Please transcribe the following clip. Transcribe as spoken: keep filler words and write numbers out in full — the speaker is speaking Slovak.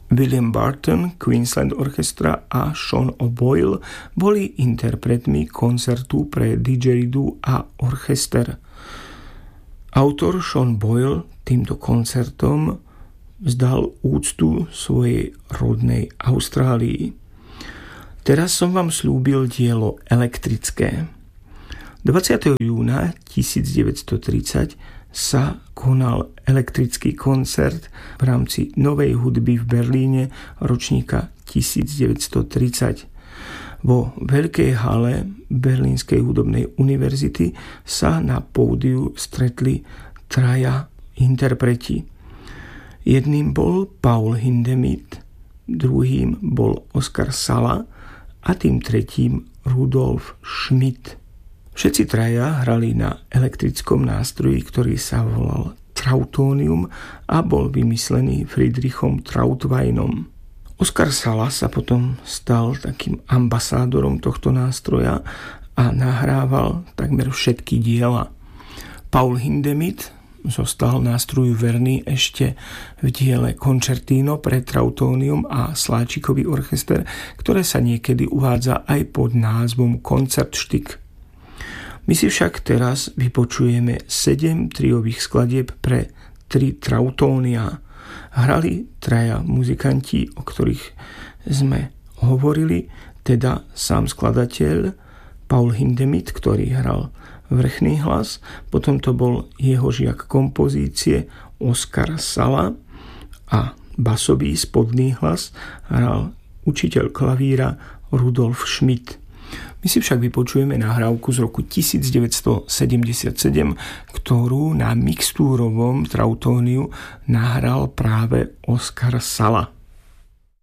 William Barton, Queensland Orchestra a Sean O'Boyle boli interpretmi koncertu pre didgeridoo a orchester. Autor Sean Boyle týmto koncertom vzdal úctu svojej rodnej Austrálii. Teraz som vám slúbil dielo elektrické. dvadsiateho júna tisícdeväťstotridsať sa konal elektrický koncert v rámci Novej hudby v Berlíne ročníka tisícdeväťstotridsať. Vo veľkej hale Berlínskej hudobnej univerzity sa na pódiu stretli traja interpreti. Jedným bol Paul Hindemith, druhým bol Oskar Sala a tým tretím Rudolf Schmidt. Všetci traja hrali na elektrickom nástroji, ktorý sa volal Trautonium a bol vymyslený Friedrichom Trautweinom. Oskar Sala sa potom stal takým ambasádorom tohto nástroja a nahrával takmer všetky diela. Paul Hindemith zostal nástroju verný ešte v diele Concertino pre Trautonium a Sláčikový orchester, ktoré sa niekedy uvádza aj pod názvom Koncertstück. My si však teraz vypočujeme sedem triových skladieb pre tri trautónia. Hrali traja muzikanti, o ktorých sme hovorili, teda sám skladateľ Paul Hindemith, ktorý hral vrchný hlas, potom to bol jeho žiak kompozície Oskar Sala a basový spodný hlas hral učiteľ klavíra Rudolf Schmidt. My si však vypočujeme nahrávku z roku devätnásťsedemdesiatsedem, ktorú na mixtúrovom trautóniu nahral práve Oskar Sala.